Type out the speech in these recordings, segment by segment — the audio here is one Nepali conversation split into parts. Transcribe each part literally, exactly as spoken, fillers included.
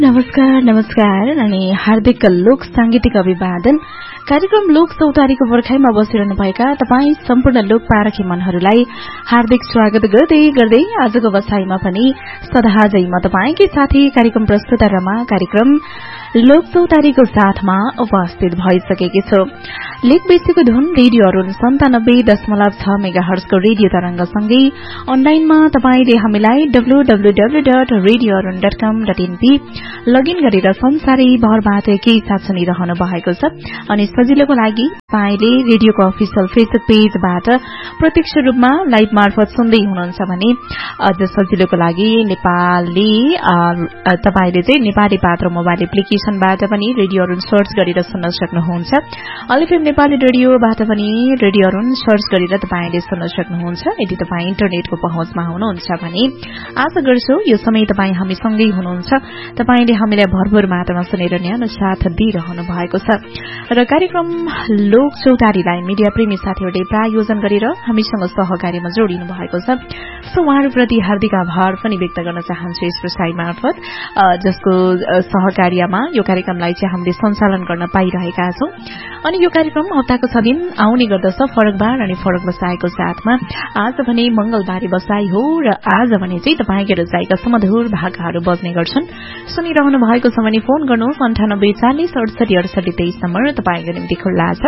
नमस्कार नमस्कार अनि हार्दिक लोक सांगीतिक अभिवादन। कार्यक्रम लोक चौतारीको पर्खाइमा बसिरहनु भएका तपाईँ सम्पूर्ण लोक पारखी मनहरूलाई हार्दिक स्वागत गर्दै गर्दै आजको बसाईमा पनि सदाझै म तपाईँकै साथी कार्यक्रम प्रस्तुता रमा कार्यक्रम लोक चौतारीको साथमा उपस्थित भइसकेकी छु। लेक बेसीको धुन रेडियो अरुण सन्तानब्बे दशमलव छ मेगा हर्जको रेडियो तरंगसँगै अनलाइनमा तपाईँले हामीलाई W W W dot radio Arun dot कम डट एनपी लगइन गरेर संसारै भरबाट केही साथ सुनिरहनु भएको छ। अनि सजिलोको लागि तपाईँले रेडियोको अफिसियल फेसबुक पेजबाट प्रत्यक्ष रूपमा लाइभ मार्फत सुन्दै हुनुहुन्छ भने अझ सजिलोको लागि नेपाली तपाईँले चाहिँ नेपाली पात्र मोबाइल एप्लिकेशनबाट पनि रेडियो अरुण सर्च गरेर सुन्न सक्नुहुन्छ। अलिफेम नेपाली रेडियोबाट पनि रेडियो अरुण सर्च गरेर तपाईँले सुन्न सक्नुहुन्छ। यदि तपाईँ इन्टरनेटको पहुँचमा हुनुहुन्छ भने आशा गर्छु यो समय तपाईँ हामीसँगै हुनुहुन्छ। तपाईँले हामीलाई भरभर मात्रामा सुनेर न्यानो साथ दिइरहनु भएको छ र कार्यक्रम लोक चौतारीलाई मिडिया प्रेमी साथीहरूले प्रायोजन गरेर हामीसँग सहकार्यमा जोडिनु भएको छ। सो उहाँहरूप्रति हार्दिक आभार पनि व्यक्त गर्न चाहन्छु यस प्रसाई मार्फत, जसको सहकार्यमा यो कार्यक्रमलाई चाहिँ हामीले सञ्चालन गर्न पाइरहेका छौं। अनि यो कार्यक्रम हप्ताको छ दिन आउने गर्दछ फरकबार अनि फरक बसाईको साथमा। आज भने मंगलबारे बसाई हो र आज भने चाहिँ तपाईँकै रचाइका सुमधुर भाकाहरू बज्ने गर्छन्। सुनिरहनु भएको छ भने फोन गर्नुहोस् अन्ठानब्बे चालिस अडसठी अडसठी तेइस नम्बर तपाईँको निम्ति खुल्ला छ।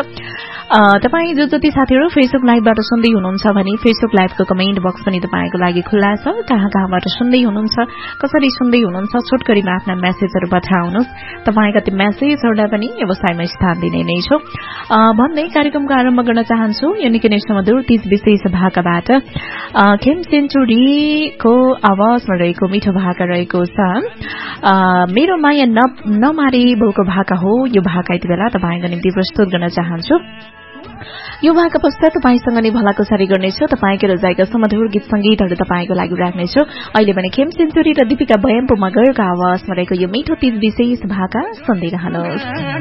तपाईँ जो जति साथीहरू फेसबुक लाइभबाट सुन्दै हुनुहुन्छ भने फेसबुक लाइभको कमेन्ट बक्स पनि तपाईँको लागि खुल्ला छ। कहाँ कहाँबाट सुन्दै हुनुहुन्छ, कसरी सुन्दै हुनुहुन्छ, छोटकरीमा आफ्ना मेसेजहरू पठाउनुहोस्। तपाईँका ती मेसेजहरूलाई पनि व्यवसायमा स्थान दिने नै छौं भन्दै कार्यक्रमको आरम्भ गर्न चाहन्छु। यो निकै नै सुमधुर तीज विशेष भाकाबाट खेम सेन्चुरीको आवाजमा रहेको मिठो भाका रहेको छ मेरो माया नमारे बोलको भाका हो। यो भाका यति बेला तपाईँको निम्ति प्रस्तुत गर्न चाहन्छु। यो भाका पश्चात तपाईँसँग नै भलाकुसारी गर्नेछु। तपाईँकै रोजाइका सुमधुर गीत संगीतहरू तपाईँको लागि राख्नेछु। अहिले भने खेम सेन्चुरी र दीपिका बयम्पु मगरको आवाजमा रहेको यो मिठो तीज विशेष भाका सुन्दै रहनुहोस्।